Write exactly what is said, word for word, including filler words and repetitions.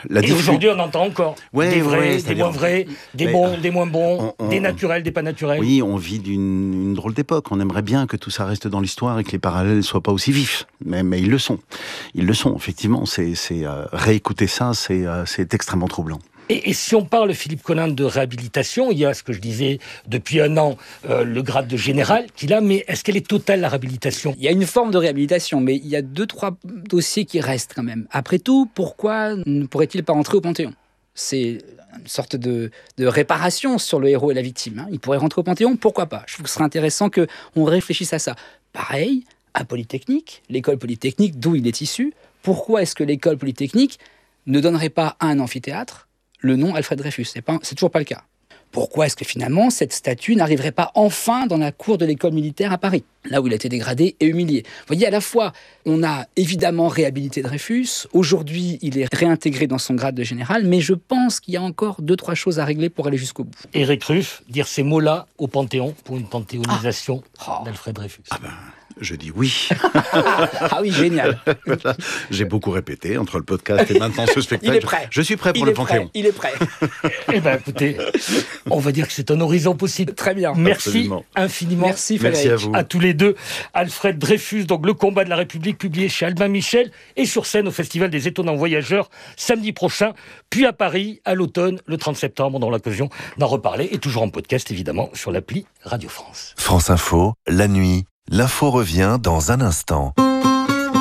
La Et diffu- aujourd'hui, on entend encore Ouais, des vrais, ouais, des c'est-à-dire- moins vrais, des Mais, bons, des moins bons, on- on- des naturels, des pas naturels. Oui, on vit d'une une drôle d'époque. On aimerait bien que tout ça reste dans l'histoire et que les parallèles soient pas aussi vifs. Mais, mais ils le sont. Ils le sont, effectivement. C'est, c'est, euh, réécouter ça, c'est, euh, c'est extrêmement troublant. Et, et si on parle, Philippe Collin, de réhabilitation, il y a ce que je disais depuis un an, euh, le grade de général qu'il a, mais est-ce qu'elle est totale, la réhabilitation ? Il y a une forme de réhabilitation, mais il y a deux, trois dossiers qui restent quand même. Après tout, pourquoi ne pourrait-il pas rentrer au Panthéon ? C'est une sorte de, de réparation sur le héros et la victime. Hein. Il pourrait rentrer au Panthéon, pourquoi pas ? Je trouve que ce serait intéressant qu'on réfléchisse à ça. Pareil, à Polytechnique, l'école Polytechnique d'où il est issu, pourquoi est-ce que l'école Polytechnique ne donnerait pas à un amphithéâtre le nom Alfred Dreyfus ? C'est pas, c'est toujours pas le cas. Pourquoi est-ce que finalement cette statue n'arriverait pas enfin dans la cour de l'école militaire à Paris, là où il a été dégradé et humilié ? Vous voyez, à la fois, on a évidemment réhabilité Dreyfus, aujourd'hui il est réintégré dans son grade de général, mais je pense qu'il y a encore deux, trois choses à régler pour aller jusqu'au bout. Éric Ruff, dire ces mots-là au Panthéon pour une panthéonisation Ah. d'Alfred Dreyfus. Ah ben, je dis oui. Ah oui, génial. J'ai beaucoup répété entre le podcast et maintenant ce spectacle. Il est prêt. Je suis prêt pour Il le est prêt, Panthéon. il est prêt. Eh bien, écoutez, on va dire que c'est un horizon possible. Très bien. Merci Absolument. infiniment. Merci Frédéric. Merci à vous. À tous les deux. Alfred Dreyfus, donc Le combat de la République, publié chez Albin Michel et sur scène au Festival des Étonnants Voyageurs samedi prochain, puis à Paris à l'automne, le trente septembre, dans l'occasion d'en reparler, et toujours en podcast évidemment sur l'appli Radio France. France Info, la nuit, l'info revient dans un instant.